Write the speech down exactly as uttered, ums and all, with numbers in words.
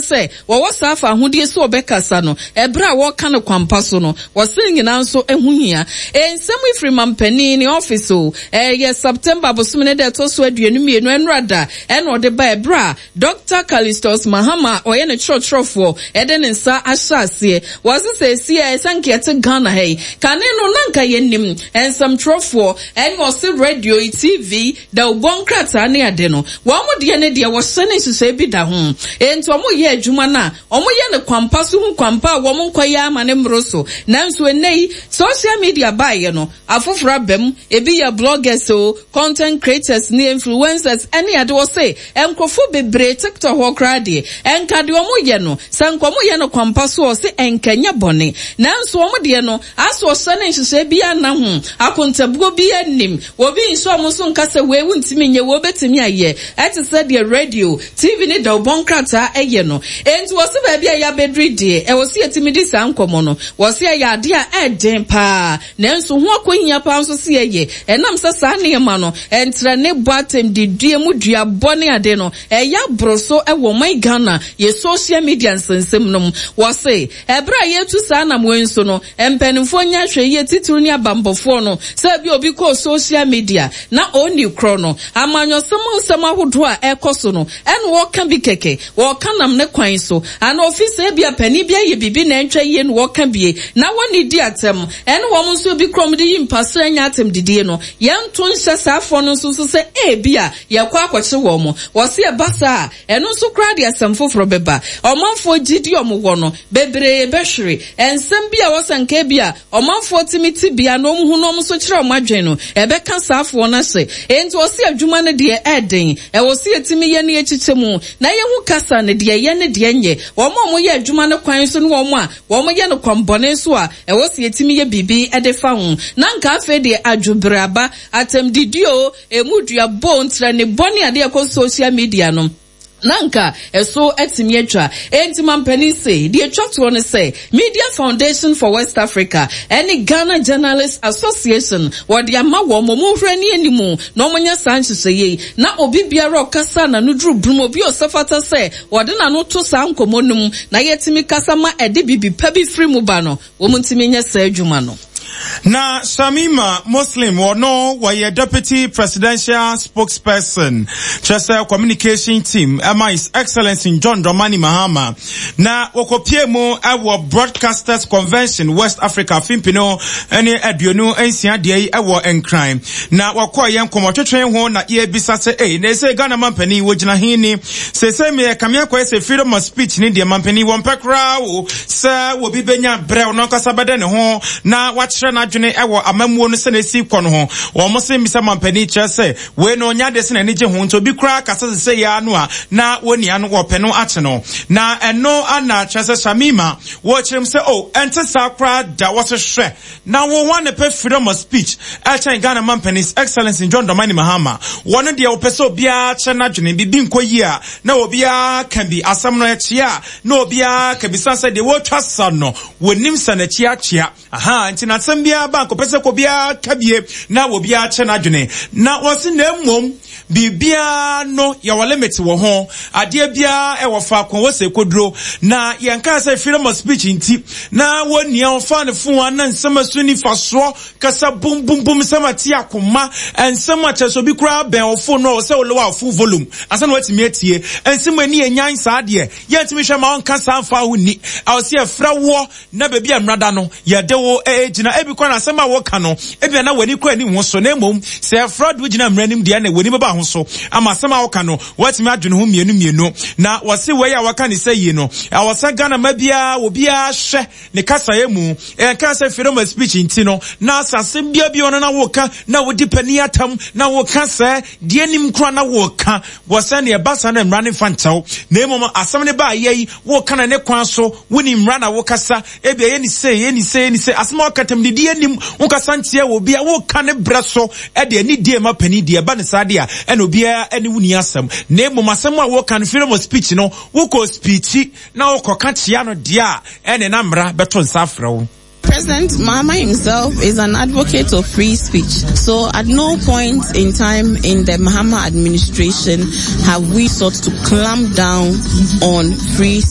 say wo wasafa ahudie so obekasa no ebra wo ka no kwampa so no wo se nyina nso ehuhia ensem ifri mampani ni office o eh yes September bosumene de to so aduanu mienu enrada eno ode ba ebra Doctor Callistus Mahama oye ne chrotrofo ede ne nsa ahyase wo se se si e sankete Ghana hey kane no nanka yenim ensam trofo en wo se radio T V da ubonkrata ne ade no wo mo de ne de wo se ne hye bi da ho ento mo ye adwuma na omo ye ne kwampa so hu kwampa wo mo nkwaya ama ne mroso nanso enei social media bae no afofra bem ebi ya bloggers so content creators ni influencers any ade wo say enkrofo bebre TikTok ho krade enka de omo ye no sanko mo ye no kwampa so se enkanya bone nanso omo de no aso so ne hye bi ana ho akontabugo bi anim obi nso omo so nkasa we wuntimi nye wo betimi aye ete said the radio T V ni da bonkrata eye no enti wo se ba bia ya bedri de e wo se etimi di sankomo no wo se ya ade a eden pa nanso ho akohia pa nso se eye enam se sa ne ma no entra ne boatem di due mu dua bone ade no e ya broso e wo mai Ghana ye social media nsensem no wo se ebra ye tu sa na mo enso no empenfo nya hwe ye tituru ni abambofo no se bi obi ko social media na oni kro no amanyo semu nsem ahodo a ekoso no ene wo ka bi keke wo ka nam ne kwan so ana office e bia pani bia ye bibi na ntwa ye no wo ka bie na woni di atem ene wo nso bi krom di yimpaso anya atem didie no ye nto nhyɛ saafo no nso so se e bia ye kwa akwache wo mo wo se e basa ene nso kra de asem foforo beba omanfo gidi omo wo no bebre behwere ensem bia wo sanka bia omanfo timiti bia no omhu no omso kire omadwen no e be ka saafo na se enti wo se adwuma ne de eden e wo se etimi ye ne echichemu na ye hu kasa ne de ye ne de nye wo mo mo ye adwuma ne kwan so ne wo mo a wo mo ye ne kwambone so a e wo se etimi ye bibi e de fa hu na nka afa de adwobraba atem didio emudua bontra ne boni ade e ko social media no nanka eso etimi atwa enti mampani say the atwa one say Media Foundation for West Africa any Ghana Journalists Association what the ama wo mo hwre ne animu no monya sanche ye na obi biara okasa na nudru brumo bi osafata say wode na no to san komonum na yetimi kasa ma ede bibi pa bi free mu ba no wo muntimi nya sa adwuma no. Na Shamima Muslim wono waye deputy presidential spokesperson Chester communication team ama His Excellency John Dramani Mahama na wokopie mu awo broadcasters convention West Africa Fimpino ene aduonu ensia de yi awo enkran na wakoye nkomotwetwen ho na ye bisa se eh na se Ghana mampani wogina hini se se me kamia kwa se freedom of speech ni de mampani won pekra wo se wo bi benya bre no kasabade ne ho na wachre na adwene ewo amamuo no se na si kɔ no ho wo mo se misa mampani kye se we no nya de se na ni gye ho nto bi kra kasa se ya no a na woni ano wo pe no ache no na eno ana kye se Shamima wo kyerem se oh ente sa kra da wo se hwɛ na wo wan pe freedom of speech a chen Ghana mampani's Excellency John Dramani Mahama won de wo pe so bia kye na adwene bi bi nkoyi a na obia kan bi asam no ekye a na obia ka bi sanse de wo twa sa no wonim sa na kye akye aha nti na asam bia ba ko pese ko bia kabie na wo bia kye na adwene na wo se na mmom bibia no ya wale meti wo ho ade bia e wo fa kon wo se koduro na yenka se freedom of speech nti na woni an fa ne fun anan nsema suni faso kasa bum bum bum sama ti akoma ensema cheso bi kura ben ofo no se wo lo full volume asa no atimi atie ensema ni enyan sa ade yentimi hwe ma on kasa fa ho ni a se afra wo na ba bia mrada no ye de wo e gina e bi kwa na asema wo ka no e bia na wani kwa ni ho so na mom se afra do gina mranim de na wani ba ho so ama asema wo ka no watimi adwene ho mienu mienu na wose we ya waka ni say yi no a wose Ghana ma bia wo bia hwe ne kasa ye mu e ka se freedom of speech nti no na asase bia bia ono na wo ka na wo dipani atam na wo ka se de nim kra na wo ka wose ne basa na mra ne fantaw na emom asem ne ba ye wo ka na ne kwan so woni mra na wo kasa e bia ye ni say ye ni say ni say asema katam de de nim wo kasa ntie wo bia wo ka ne breso e de ni de ma pani de ba ne sade a e no bia ene wuni asem na emom asem a wo ka no freedom of speech no wo ko speech na wo ko ka tia no de a ene na mra beto nsafra wo. President Mahama himself is an advocate of free speech. So at no point in time in the Mahama administration have we sought to clamp down on free speech.